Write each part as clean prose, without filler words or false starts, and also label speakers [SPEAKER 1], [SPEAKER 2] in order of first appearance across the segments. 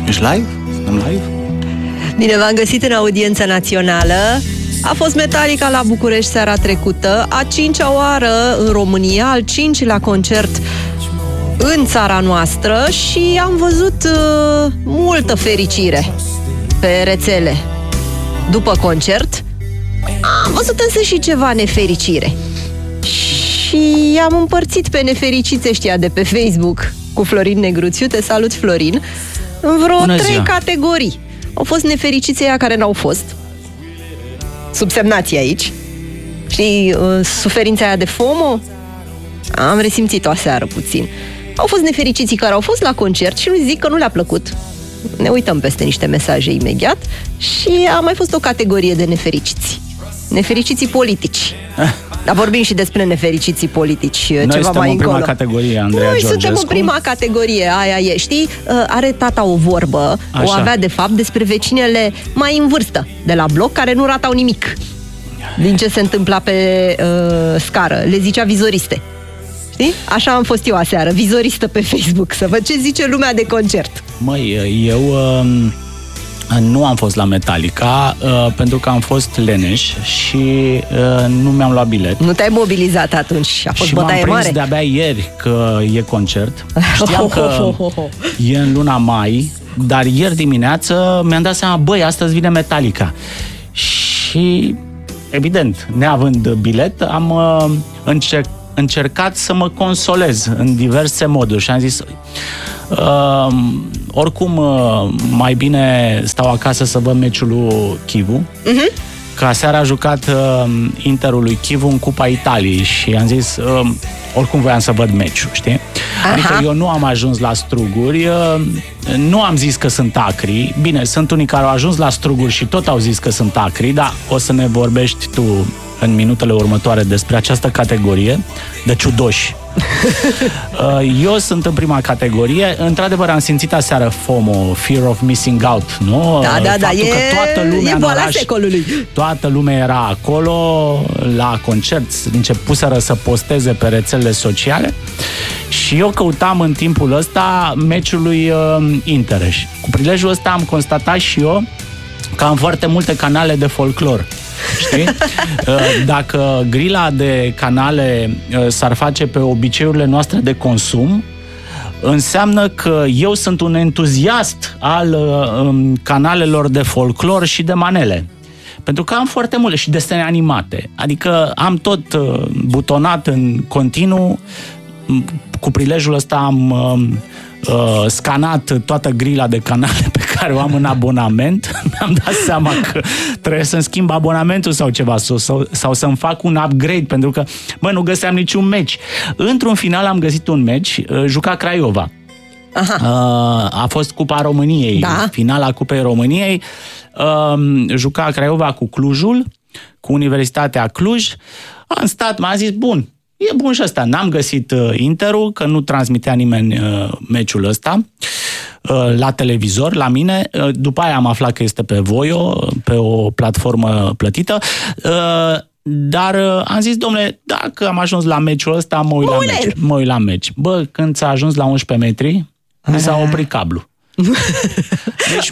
[SPEAKER 1] Ești live? Suntem live?
[SPEAKER 2] Bine, v-am găsit în audiența națională. A fost Metallica la București seara trecută, a 5-a oară în România, al 5-lea concert în țara noastră și am văzut multă fericire pe rețele. După concert, am văzut însă și ceva nefericire. Și am împărțit pe nefericiți ăștia de pe Facebook cu Florin Negruțiu, te salut, Florin, în vreo 3 categorii. Au fost nefericiții aia care n-au fost, subsemnații aici. Și suferința aia de FOMO am resimțit-o aseară puțin. Au fost nefericiții care au fost la concert și nu zic că nu le-a plăcut. Ne uităm peste niște mesaje imediat. Și a mai fost o categorie de nefericiți. Nefericiții politici. Dar vorbim și despre nefericiții politici.
[SPEAKER 1] Noi
[SPEAKER 2] ceva mai încolo.
[SPEAKER 1] Prima categorie, Andreea
[SPEAKER 2] Noi
[SPEAKER 1] Georgescu.
[SPEAKER 2] suntem în prima categorie, aia e. Știi, are tata o vorbă,
[SPEAKER 1] Așa.
[SPEAKER 2] o avea de fapt despre vecinele mai în vârstă de la bloc, care nu ratau nimic din ce se întâmpla pe scară. Le zicea vizoriste. Știi? Așa am fost eu aseară, vizoristă pe Facebook, să văd ce zice lumea de concert.
[SPEAKER 1] Măi, eu nu am fost la Metallica pentru că am fost leneș și nu mi-am luat bilet.
[SPEAKER 2] Nu te-ai mobilizat atunci, a fost
[SPEAKER 1] și
[SPEAKER 2] bătaie
[SPEAKER 1] m-am prins
[SPEAKER 2] mare.
[SPEAKER 1] de-abia ieri că e concert. Știam că e în luna mai, dar ieri dimineață mi-am dat seama, băi, astăzi vine Metallica. Și, evident, neavând bilet, am încercat să mă consolez în diverse moduri și am zis oricum mai bine stau acasă să văd meciul lui Chivu, că aseară a jucat Interul lui Chivu în Cupa Italiei și am zis oricum voiam să văd meciul, știi?
[SPEAKER 2] Aha.
[SPEAKER 1] Adică eu nu am ajuns la struguri, nu am zis că sunt acri. Bine, sunt unii care au ajuns la struguri și tot au zis că sunt acri, dar o să ne vorbești tu în minutele următoare despre această categorie de ciudoși. Eu sunt în prima categorie. Într-adevăr am simțit aseară FOMO, Fear of Missing Out, nu?
[SPEAKER 2] Da,
[SPEAKER 1] Faptul că toată lumea în
[SPEAKER 2] boala
[SPEAKER 1] oraș,
[SPEAKER 2] secolului.
[SPEAKER 1] toată lumea era acolo la concert, începuseră să posteze pe rețelele sociale și eu căutam în timpul ăsta meciul lui Inter. Cu prilejul ăsta am constatat și eu că am foarte multe canale de folclor. Știi? Dacă grila de canale s-ar face pe obiceiurile noastre de consum, înseamnă că eu sunt un entuziast al canalelor de folclor și de manele. Pentru că am foarte multe și desene animate. Adică am tot butonat în continuu. Cu prilejul ăsta am scanat toată grila de canale pe care o am în abonament. Mi-am dat seama că trebuie să-mi schimb abonamentul sau ceva, sau să-mi fac un upgrade, pentru că, nu găseam niciun meci. Într-un final am găsit un meci, juca Craiova. A fost Cupa României,
[SPEAKER 2] da.
[SPEAKER 1] Finala Cupei României. Juca Craiova cu Clujul, cu Universitatea Cluj. Am stat, m-a zis, bun, e bun și ăsta. N-am găsit Interul, că nu transmitea nimeni meciul ăsta la televizor, la mine. După aia am aflat că este pe Voio, pe o platformă plătită. Dar am zis, domnule, dacă am ajuns la meciul ăsta, mă uit la meci. Bă, când s-a ajuns la 11 metri, mi s-a oprit cablu. Deci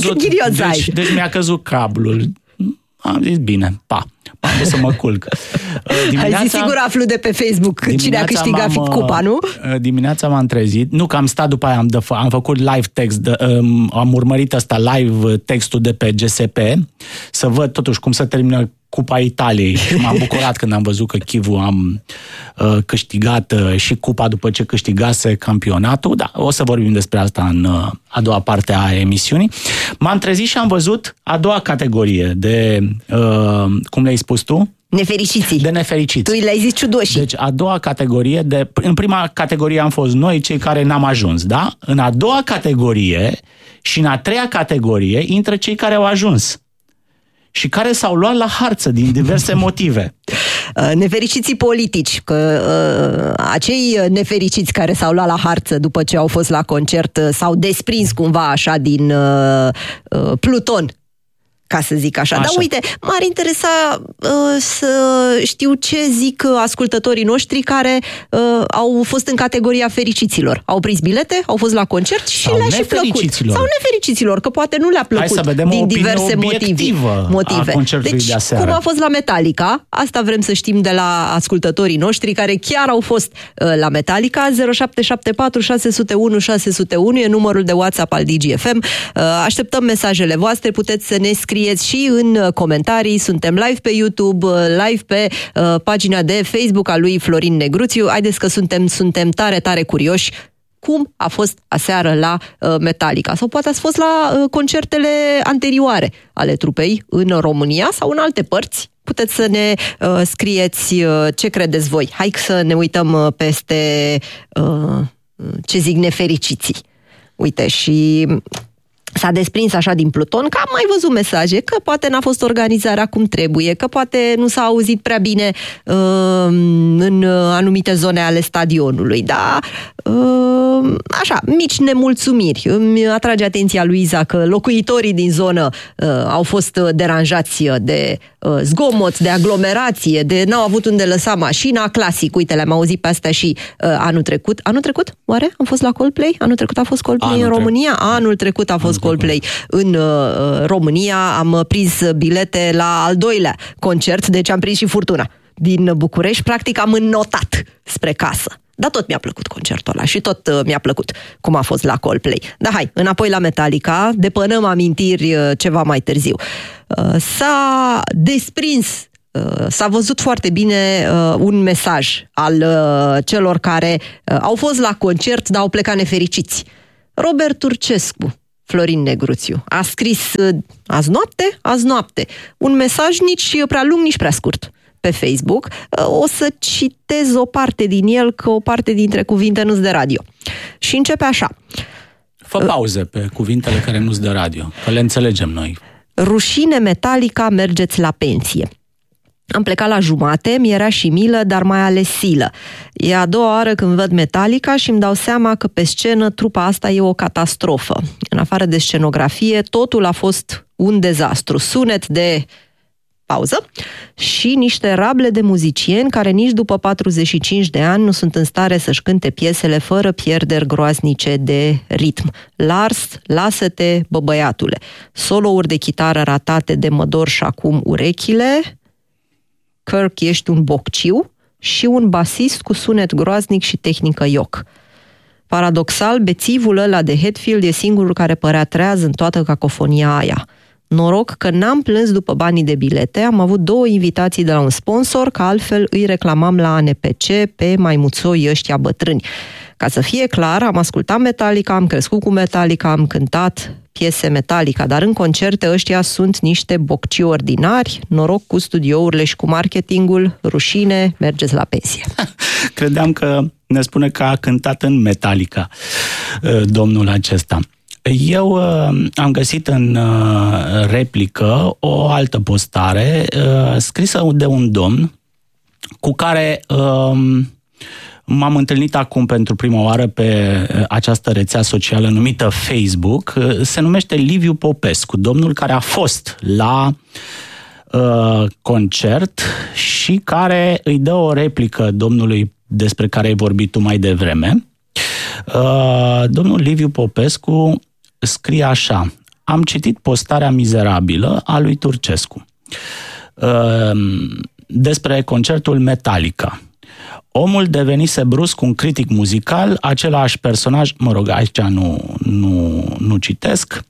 [SPEAKER 1] mi-a căzut cablul. Am zis, bine, am dus să mă culc.
[SPEAKER 2] Ai zis, sigur aflu de pe Facebook cine a câștigat cupa, nu?
[SPEAKER 1] Dimineața m-am trezit. Nu, că am stat după aia, am făcut live text, am urmărit asta live textul de pe GSP, să văd totuși cum se termină Cupa Italiei. Și m-am bucurat când am văzut că Chivu am câștigat și cupa după ce câștigase campionatul. Da, o să vorbim despre asta în a doua parte a emisiunii. M-am trezit și am văzut a doua categorie de, cum le-ai spus tu?
[SPEAKER 2] Nefericiții.
[SPEAKER 1] De nefericiți.
[SPEAKER 2] Tu le-ai zis ciudoși.
[SPEAKER 1] Deci a doua categorie în prima categorie am fost noi, cei care n-am ajuns, da? În a doua categorie și în a treia categorie intră cei care au ajuns și care s-au luat la harță din diverse motive.
[SPEAKER 2] Nefericiții politici, că acei nefericiți care s-au luat la harță după ce au fost la concert s-au desprins cumva așa din Pluton, ca să zic așa. Dar uite, m-ar interesa să știu ce zic ascultătorii noștri care au fost în categoria fericiților. Au prins bilete, au fost la concert și le-a și plăcut. Sau nefericiților, că poate nu le-a plăcut din diverse motive. Deci, cum a fost la Metallica? Asta vrem să știm de la ascultătorii noștri care chiar au fost la Metallica. 0774 601 601 e numărul de WhatsApp al DGFM. Așteptăm mesajele voastre, puteți să ne scrieți și în comentarii. Suntem live pe YouTube, live pe pagina de Facebook a lui Florin Negruțiu. Haideți că suntem tare, tare curioși cum a fost aseară la Metallica. Sau poate ați fost la concertele anterioare ale trupei în România sau în alte părți. Puteți să ne scrieți ce credeți voi. Hai să ne uităm peste ce zic nefericiții. Uite, și s-a desprins așa din pluton că am mai văzut mesaje că poate n-a fost organizarea cum trebuie, că poate nu s-a auzit prea bine în anumite zone ale stadionului, dar așa, mici nemulțumiri. Îmi atrage atenția Luiza că locuitorii din zonă au fost deranjați de zgomot, de aglomerație, de n-au avut unde lăsa mașina, clasic. Uite, le-am auzit pe astea și anul trecut. Anul trecut? Oare? Am fost la Coldplay? Anul trecut a fost Coldplay în România? Anul trecut a fost Coldplay în România. Am prins bilete la al doilea concert, deci am prins și Furtuna din București. Practic am înnotat spre casă. Dar tot mi-a plăcut concertul ăla și tot mi-a plăcut cum a fost la Coldplay. Dar hai, înapoi la Metallica, depănăm amintiri ceva mai târziu. S-a desprins, s-a văzut foarte bine un mesaj al celor care au fost la concert, dar au plecat nefericiți. Robert Turcescu, Florin Negruțiu, a scris azi noapte, un mesaj nici prea lung, nici prea scurt pe Facebook. O să citez o parte din el, că o parte dintre cuvinte nu-s de radio. Și începe așa.
[SPEAKER 1] Fă pauze pe cuvintele care nu-s de radio, că le înțelegem noi.
[SPEAKER 2] Rușine Metallica, mergeți la pensie. Am plecat la jumate, mi-era și milă, dar mai ales silă. E a doua oară când văd Metallica și îmi dau seama că pe scenă trupa asta e o catastrofă. În afară de scenografie, totul a fost un dezastru. Sunet de pauză și niște rable de muzicieni care nici după 45 de ani nu sunt în stare să-și cânte piesele fără pierderi groaznice de ritm. Lars, lasă-te, bă băiatule. Solouri de chitară ratate de mă dor și acum urechile. Kirk, ești un bocciu. Și un basist cu sunet groaznic și tehnică ioc. Paradoxal, bețivul ăla de Hetfield e singurul care părea treaz în toată cacofonia aia. Noroc că n-am plâns după banii de bilete, am avut 2 invitații de la un sponsor, că altfel îi reclamam la ANPC pe maimuțoi ăștia bătrâni. Ca să fie clar, am ascultat Metallica, am crescut cu Metallica, am cântat piese Metallica, dar în concerte ăștia sunt niște boccii ordinari, noroc cu studiourile și cu marketingul, rușine, mergeți la pensie.
[SPEAKER 1] Credeam că ne spune că a cântat în Metallica domnul acesta. Eu am găsit în replică o altă postare scrisă de un domn cu care m-am întâlnit acum pentru prima oară pe această rețea socială numită Facebook. Se numește Liviu Popescu, domnul care a fost la concert și care îi dă o replică domnului despre care ai vorbit tu mai devreme. Domnul Liviu Popescu scrie așa: am citit postarea mizerabilă a lui Turcescu despre concertul Metallica. Omul devenise brusc un critic muzical, același personaj, mă rog, aici nu citesc,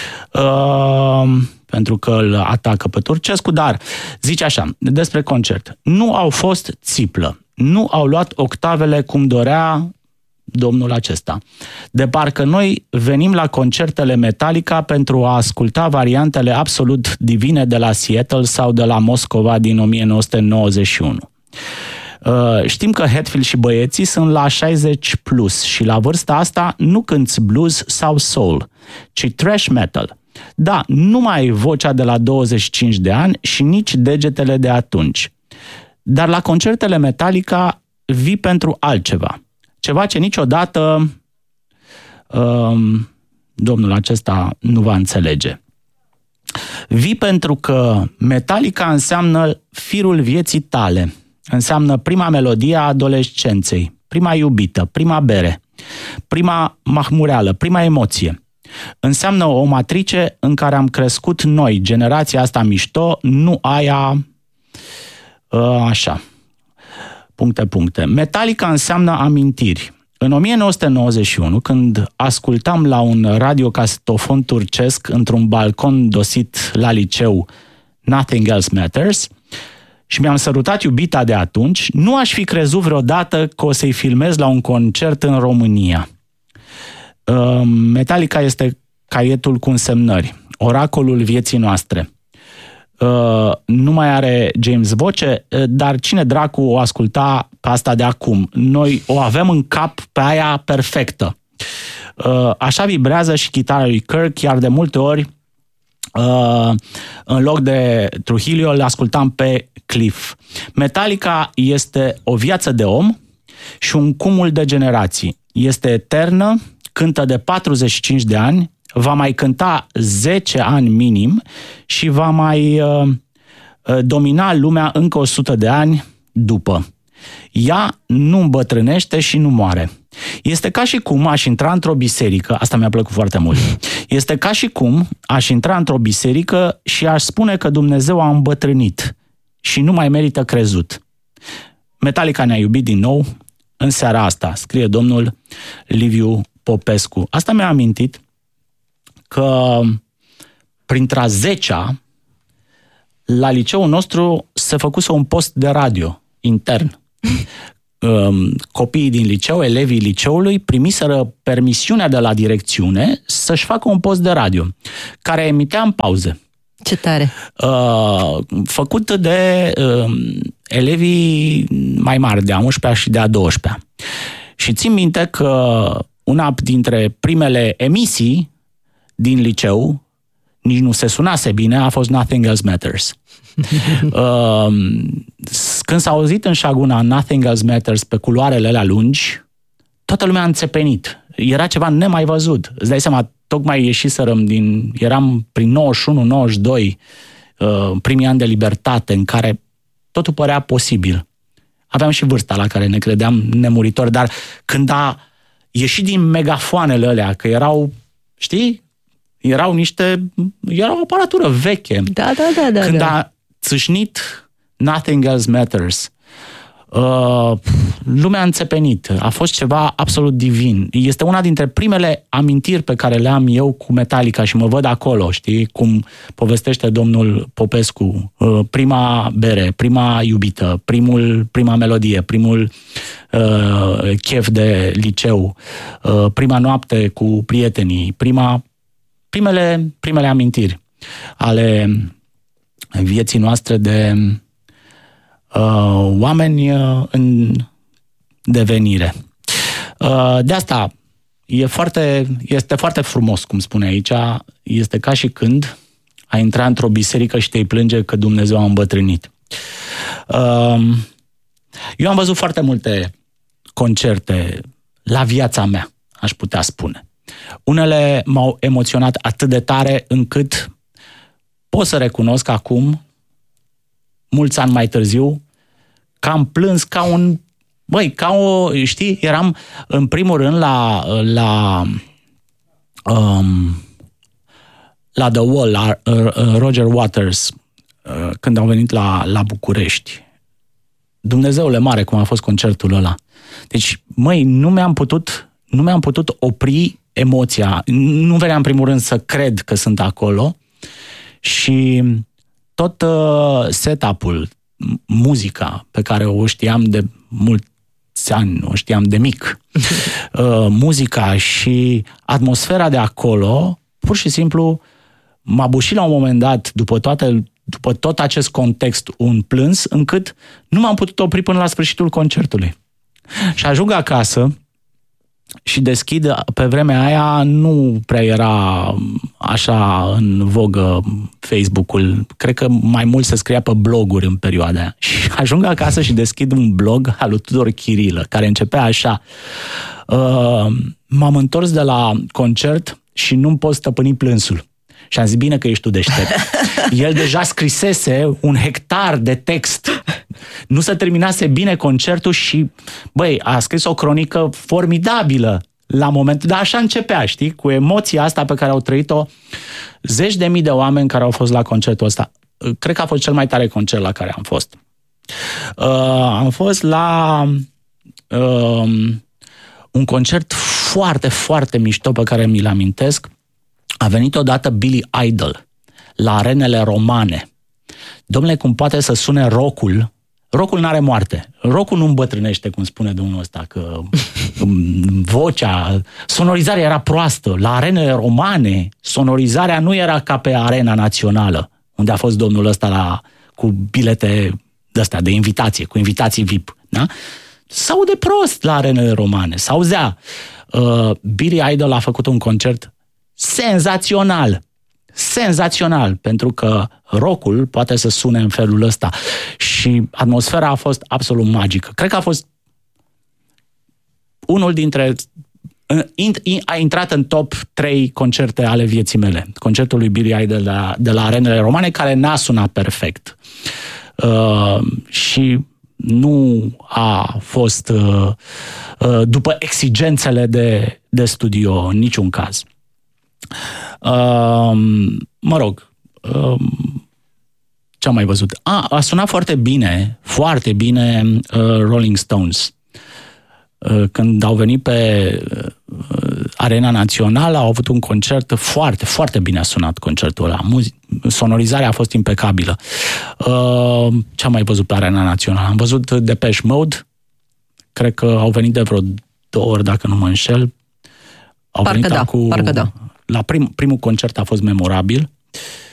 [SPEAKER 1] pentru că îl atacă pe Turcescu, dar zice așa, despre concert: nu au fost țiplă, nu au luat octavele cum dorea domnul acesta. De parcă noi venim la concertele Metallica pentru a asculta variantele absolut divine de la Seattle sau de la Moscova din 1991. Știm că Hetfield și băieții sunt la 60 plus și la vârsta asta nu cânți blues sau soul, ci thrash metal. Da, nu mai ai vocea de la 25 de ani și nici degetele de atunci. Dar la concertele Metallica vii pentru altceva. Ceva ce niciodată domnul acesta nu va înțelege. Vii pentru că Metallica înseamnă firul vieții tale, înseamnă prima melodie a adolescenței, prima iubită, prima bere, prima mahmureală, prima emoție. Înseamnă o matrice în care am crescut noi, generația asta mișto, nu aia așa. Puncte. Metallica înseamnă amintiri. În 1991, când ascultam la un radiocastofon turcesc într-un balcon dosit la liceu Nothing Else Matters și mi-am sărutat iubita de atunci, nu aș fi crezut vreodată că o să-i filmez la un concert în România. Metallica este caietul cu însemnări, oracolul vieții noastre. Nu mai are James voce, dar cine dracu o asculta pe asta de acum? Noi o avem în cap pe aia perfectă. Așa vibrează și chitara lui Kirk, iar de multe ori în loc de Trujillo îl ascultam pe Cliff. Metallica este o viață de om și un cumul de generații. Este eternă, cântă de 45 de ani, va mai cânta 10 ani minim și va mai domina lumea încă 100 de ani după. Ea nu îmbătrânește și nu moare. Este ca și cum aș intra într-o biserică, asta mi-a plăcut foarte mult, este ca și cum aș intra într-o biserică și aș spune că Dumnezeu a îmbătrânit și nu mai merită crezut. Metallica ne-a iubit din nou în seara asta, scrie domnul Liviu Popescu. Asta mi-a amintit că printre-a 10-a, la liceul nostru se făcuse un post de radio intern. Copiii din liceu, elevii liceului, primiseră permisiunea de la direcțiune să-și facă un post de radio, care emitea în pauze.
[SPEAKER 2] Ce tare!
[SPEAKER 1] Făcut de elevii mai mari, de a 11-a și de a 12-a. Și țin minte că una dintre primele emisii din liceu, nici nu se sunase bine, a fost Nothing Else Matters. Când s-a auzit în șaguna Nothing Else Matters pe culoarele alea lungi, toată lumea a înțepenit. Era ceva nemai văzut. Îți dai seama, tocmai ieșiserăm eram prin 91-92, primii ani de libertate, în care totul părea posibil. Aveam și vârsta la care ne credeam nemuritori, dar când a ieșit din megafoanele alea, că erau, știi, erau o aparatură veche.
[SPEAKER 2] Da.
[SPEAKER 1] Când a țâșnit Nothing Else Matters, lumea a înțepenit. A fost ceva absolut divin. Este una dintre primele amintiri pe care le am eu cu Metallica și mă văd acolo, știi, cum povestește domnul Popescu. Prima bere, prima iubită, prima melodie, primul chef de liceu, prima noapte cu prietenii, primele amintiri ale vieții noastre de oameni în devenire. De asta este foarte frumos, cum spune aici, este ca și când ai intra într-o biserică și te-i plânge că Dumnezeu a îmbătrânit. Eu am văzut foarte multe concerte la viața mea, aș putea spune. Unele m-au emoționat atât de tare încât pot să recunosc acum, mulți ani mai târziu, că am plâns știi, eram în primul rând la The Wall, la Roger Waters, când au venit la București. Dumnezeule mare, cum a fost concertul ăla. Deci, nu mi-am putut opri emoția. Nu venea în primul rând să cred că sunt acolo și tot setup-ul, muzica pe care o știam de mulți ani, o știam de mic, muzica și atmosfera de acolo, pur și simplu m-a bușit la un moment dat, după tot acest context, un plâns, încât nu m-am putut opri până la sfârșitul concertului. Și ajung acasă și deschid, pe vremea aia nu prea era așa în vogă Facebook-ul, cred că mai mult se scria pe bloguri în perioada aia. Și ajung acasă și deschid un blog al lui Tudor Chirilă, care începea așa: m-am întors de la concert și nu-mi pot stăpâni plânsul. Și am zis, bine că ești tu deștept. El deja scrisese un hectar de text. Nu se terminase bine concertul și, băi, a scris o cronică formidabilă la momentul, dar așa începea, știi, cu emoția asta pe care au trăit-o zeci de mii de oameni care au fost la concertul ăsta. Cred că a fost cel mai tare concert la care am fost. Am fost la un concert foarte, foarte mișto pe care mi-l amintesc. A venit odată Billy Idol la arenele romane. Dom'le, cum poate să sune rock-ul? Rock-ul n-are moarte. Rock-ul nu îmbătrânește, cum spune domnul ăsta, că vocea, sonorizarea era proastă. La arenele romane, sonorizarea nu era ca pe Arena Națională, unde a fost domnul ăsta cu bilete de-astea, de invitație, cu invitații VIP. Da? S-aude prost la arenele romane, s-auzea. Billy Idol a făcut un concert senzațional, pentru că rock-ul poate să sune în felul ăsta și atmosfera a fost absolut magică. Cred că a fost unul dintre... a intrat în top 3 concerte ale vieții mele. Concertul lui Billy Idol de la arenele romane, care n-a sunat perfect. Și nu a fost după exigențele de studio în niciun caz. Mă rog, ce am mai văzut? A sunat foarte bine Rolling Stones. Când au venit pe Arena Națională, au avut un concert foarte, foarte bine a sunat concertul ăla. Sonorizarea a fost impecabilă. Ce am mai văzut pe Arena Națională? Am văzut Depeche Mode. Cred că au venit de vreo 2 ori, dacă nu mă înșel.
[SPEAKER 2] Parcă da.
[SPEAKER 1] La primul concert a fost memorabil.